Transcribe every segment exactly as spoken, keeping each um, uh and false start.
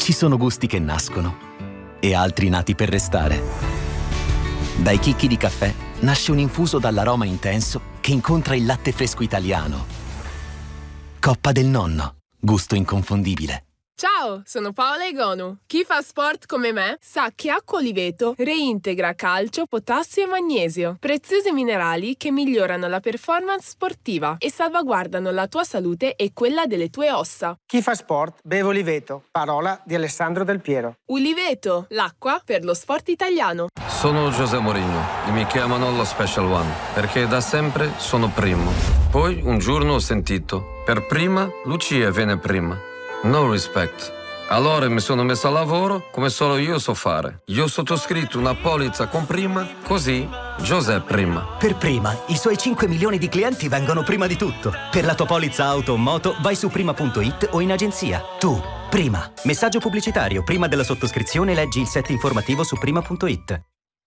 Ci sono gusti che nascono e altri nati per restare. Dai chicchi di caffè nasce un infuso dall'aroma intenso che incontra il latte fresco italiano. Coppa del Nonno, gusto inconfondibile. Ciao, sono Paola Egonu. Chi fa sport come me sa che acqua Oliveto reintegra calcio, potassio e magnesio, preziosi minerali che migliorano la performance sportiva e salvaguardano la tua salute e quella delle tue ossa. Chi fa sport beve Oliveto, parola di Alessandro Del Piero. Oliveto, l'acqua per lo sport italiano. Sono José Mourinho e mi chiamano lo Special One perché da sempre sono primo. Poi un giorno ho sentito, per prima Lucia viene prima. No respect. Allora mi sono messo a lavoro come solo io so fare. Io ho sottoscritto una polizza con Prima, così José Prima. Per Prima, i suoi cinque milioni di clienti vengono prima di tutto. Per la tua polizza auto o moto vai su prima punto it o in agenzia. Tu, Prima. Messaggio pubblicitario. Prima della sottoscrizione leggi il set informativo su prima punto it.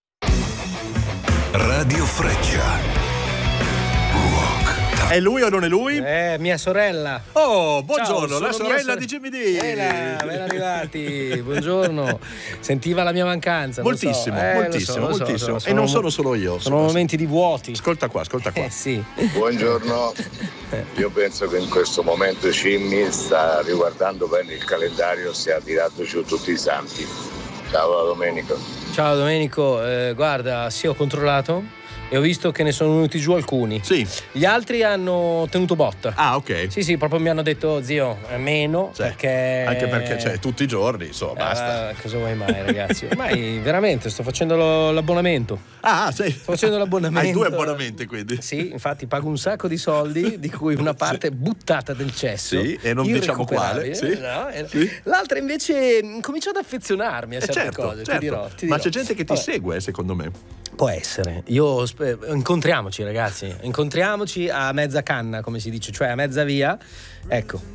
Radio Freccia. È lui o non è lui? Eh, mia sorella. Oh, buongiorno, Ciao, la sono sorella mia di Jimmy D. Bella, ben arrivati. Buongiorno. Sentiva la mia mancanza. Moltissimo, lo so. eh, moltissimo, lo so, lo so, moltissimo. lo so. E non sono solo io. Sono momenti di vuoti. Ascolta qua, ascolta qua. Eh sì. Buongiorno. Io penso che in questo momento Jimmy sta riguardando bene il calendario, si è tirato giù tutti i santi. Ciao Domenico. Ciao Domenico, eh, guarda, sì, ho controllato e ho visto che ne sono venuti giù alcuni. Sì. Gli altri hanno tenuto botta. Ah, ok. Sì, sì, proprio mi hanno detto, zio, è meno, Cioè, perché... Anche perché c'è tutti i giorni, insomma, Eh, basta. cosa vuoi mai, ragazzi? Ormai veramente sto facendo lo- l'abbonamento. Ah, sì. Sto facendo l'abbonamento. Hai due abbonamenti, quindi. Sì, infatti pago un sacco di soldi, di cui una parte buttata del cesso. Sì, e non diciamo quale. irrecuperabile, Sì. no, e- Sì. L'altra invece mh, comincio ad affezionarmi a Eh, certe certo, cose, certo. ti dirò. ti Ma dirò. c'è gente che ti Vabbè. segue, secondo me. Può essere. Io spe- incontriamoci, ragazzi. Incontriamoci a mezza canna, come si dice, cioè a mezza via. Ecco.